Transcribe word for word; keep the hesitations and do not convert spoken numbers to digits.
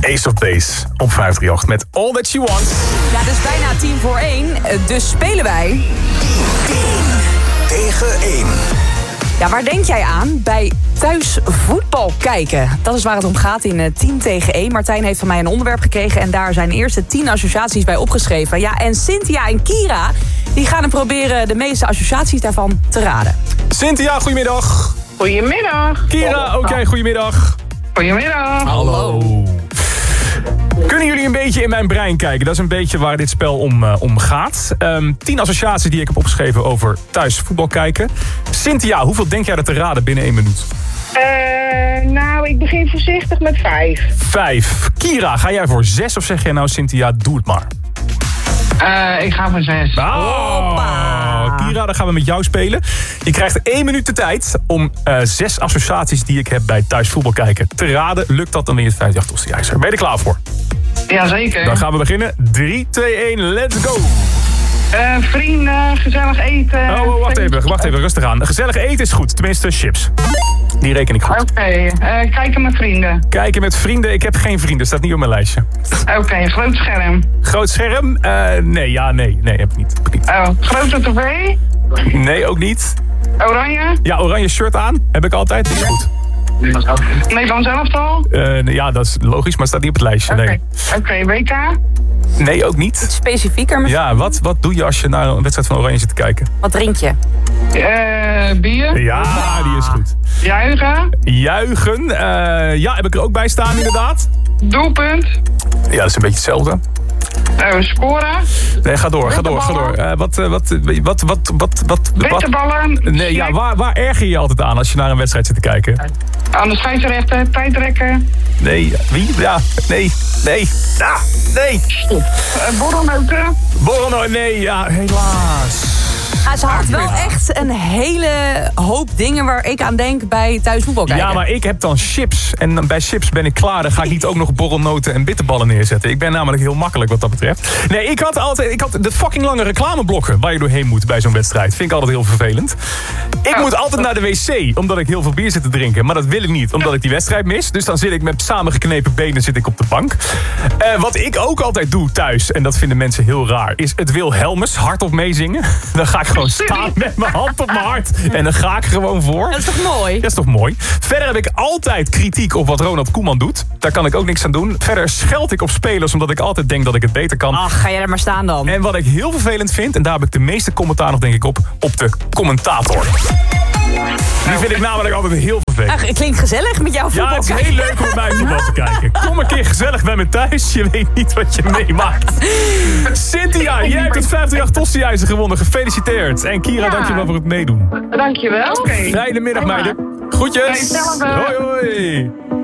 Ace of Base op vijf drie acht met All That She Wants. Ja, dus bijna tien voor één. Dus spelen wij... tien tegen één. Ja, waar denk jij aan bij thuis voetbal kijken? Dat is waar het om gaat in tien tegen één. Martijn heeft van mij een onderwerp gekregen en daar zijn eerste tien associaties bij opgeschreven. Ja, en Cynthia en Kira, die gaan er proberen de meeste associaties daarvan te raden. Cynthia, goedemiddag. Goedemiddag. Kira, ook jij, goedemiddag. Goedemiddag. Hallo. Kunnen jullie een beetje in mijn brein kijken? Dat is een beetje waar dit spel om, uh, om gaat. Um, tien associaties die ik heb opgeschreven over thuis voetbal kijken. Cynthia, hoeveel denk jij dat te raden binnen één minuut? Uh, nou, ik begin voorzichtig met vijf. Vijf. Kira, ga jij voor zes of zeg jij nou Cynthia, doe het maar? Uh, ik ga voor zes. Oh, Kira, dan gaan we met jou spelen. Je krijgt één minuut de tijd om uh, zes associaties die ik heb bij thuis voetbal kijken te raden. Lukt dat, dan win je het vijf jacht ijzer. Ben je er klaar voor? Jazeker. Dan gaan we beginnen. drie, twee, één, let's go! Uh, vrienden, gezellig eten. Oh, wacht even, wacht even, rustig aan. Gezellig eten is goed, tenminste chips. Die reken ik goed. Oké, okay. uh, kijken met vrienden. Kijken met vrienden, ik heb geen vrienden, staat niet op mijn lijstje. Oké, okay, groot scherm. Groot scherm? Uh, nee, ja, nee, nee, heb ik niet. Heb ik niet. Oh, grote tv? Nee, ook niet. Oranje? Ja, oranje shirt aan, heb ik altijd, is goed. Nederland zelf al? Uh, ja, dat is logisch, maar staat niet op het lijstje. Oké, nee. okay, W K? Nee, ook niet. Specifieker misschien? Ja, wat, wat doe je als je naar een wedstrijd van Oranje zit te kijken? Wat drink je? Uh, bier? Ja, die is goed. Juichen? Juichen, uh, ja, heb ik er ook bij staan inderdaad. Doelpunt? Ja, dat is een beetje hetzelfde. Uh, scoren? Nee, ga door, ga door, ga door. Uh, wat, uh, wat, wat, wat, wat, wat... Bitterballen? Nee, ja, waar, waar erger je je altijd aan als je naar een wedstrijd zit te kijken? Aan de scheidsrechter, tijdrekken? Nee, wie? Ja, nee, nee, ja, nee. Uh, borrelnoten? Borrelnoten, nee, ja, helaas. Ah, ze had wel echt een hele hoop dingen waar ik aan denk bij thuisvoetbal kijken. Ja, maar ik heb dan chips. En bij chips ben ik klaar. Dan ga ik niet ook nog borrelnoten en bitterballen neerzetten. Ik ben namelijk heel makkelijk wat dat betreft. Nee, ik had altijd ik had de fucking lange reclameblokken waar je doorheen moet bij zo'n wedstrijd. Vind ik altijd heel vervelend. Ik moet altijd naar de wc, omdat ik heel veel bier zit te drinken. Maar dat wil ik niet, omdat ik die wedstrijd mis. Dus dan zit ik met samengeknepen benen zit ik op de bank. Uh, wat ik ook altijd doe thuis, en dat vinden mensen heel raar, is het Wilhelmus hardop meezingen. Dan ga ik gewoon staan met mijn hand op mijn hart. En dan ga ik gewoon voor. Dat is toch mooi? Dat is toch mooi. Verder heb ik altijd kritiek op wat Ronald Koeman doet. Daar kan ik ook niks aan doen. Verder scheld ik op spelers omdat ik altijd denk dat ik het beter kan. Ach, ga jij er maar staan dan. En wat ik heel vervelend vind, en daar heb ik de meeste commentaar nog denk ik op, op de commentator. Die vind ik namelijk altijd heel vervelend. Ach, het klinkt gezellig met jouw voetbal. Ja, het is heel leuk om bij voetbal te kijken. Kom een keer gezellig bij me thuis. Je weet niet wat je meemaakt. Cynthia, jij hebt het vijf drie acht Tosti-ijzer gewonnen. Gefeliciteerd. En Kira, ja. Dankjewel voor het meedoen. Dankjewel. Okay. Fijne middag, meiden. Groetjes. Hetzelfde. Hoi, hoi.